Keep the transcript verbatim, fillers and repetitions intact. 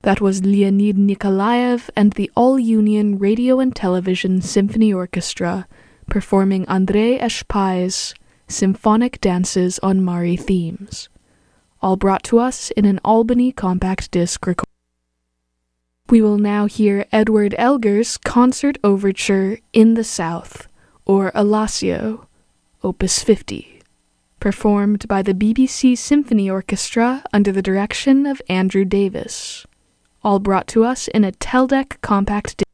That was Leonid Nikolaev and the All-Union Radio and Television Symphony Orchestra performing Andrei Eshpai's Symphonic Dances on Mari Themes, all brought to us in an Albany compact disc recording. We will now hear Edward Elgar's Concert Overture In the South, or Alassio, Opus fifty, performed by the B B C Symphony Orchestra under the direction of Andrew Davis, all brought to us in a Teldec compact disc.